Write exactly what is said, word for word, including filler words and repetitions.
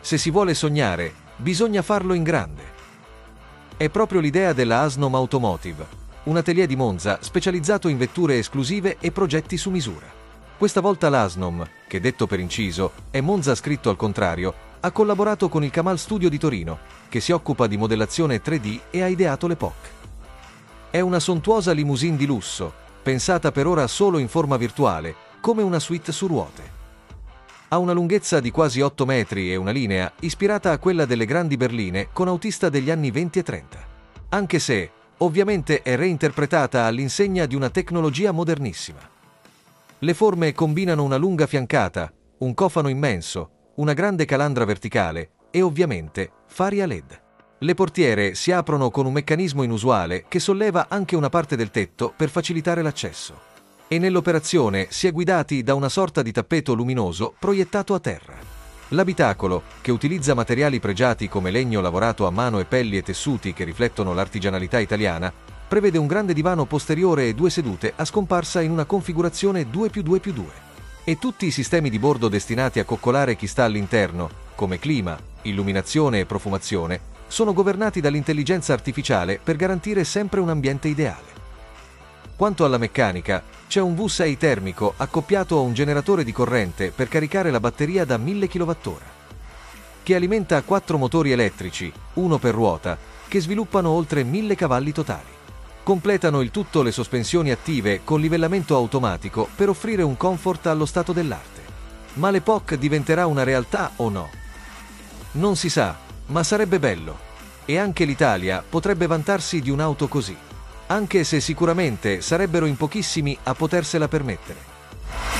Se si vuole sognare, bisogna farlo in grande. È proprio l'idea della Asnom Automotive, un atelier di Monza specializzato in vetture esclusive e progetti su misura. Questa volta l'Asnom, che detto per inciso è Monza scritto al contrario, ha collaborato con il Kamal Studio di Torino, che si occupa di modellazione tre D e ha ideato le P O C. È una sontuosa limousine di lusso, pensata per ora solo in forma virtuale, come una suite su ruote. Ha una lunghezza di quasi otto metri e una linea ispirata a quella delle grandi berline con autista degli anni venti e trenta. Anche se, ovviamente, è reinterpretata all'insegna di una tecnologia modernissima. Le forme combinano una lunga fiancata, un cofano immenso, una grande calandra verticale e, ovviamente, fari a L E D. Le portiere si aprono con un meccanismo inusuale che solleva anche una parte del tetto per facilitare l'accesso. E nell'operazione si è guidati da una sorta di tappeto luminoso proiettato a terra. L'abitacolo, che utilizza materiali pregiati come legno lavorato a mano e pelli e tessuti che riflettono l'artigianalità italiana, prevede un grande divano posteriore e due sedute a scomparsa in una configurazione due più due più due. E tutti i sistemi di bordo destinati a coccolare chi sta all'interno, come clima, illuminazione e profumazione, sono governati dall'intelligenza artificiale per garantire sempre un ambiente ideale. Quanto alla meccanica, c'è un V sei termico accoppiato a un generatore di corrente per caricare la batteria da mille chilowattora, che alimenta quattro motori elettrici, uno per ruota, che sviluppano oltre mille cavalli totali. Completano il tutto le sospensioni attive con livellamento automatico per offrire un comfort allo stato dell'arte. Ma l'E P O C diventerà una realtà o no? Non si sa, ma sarebbe bello. E anche l'Italia potrebbe vantarsi di un'auto così. Anche se sicuramente sarebbero in pochissimi a potersela permettere.